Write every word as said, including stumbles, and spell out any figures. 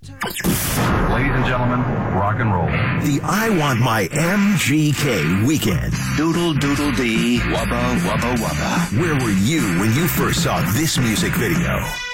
Ladies and gentlemen, rock and roll. The I Want My M G K weekend. Doodle doodle dee, wubba wubba wubba. Where were you when you first saw this music video?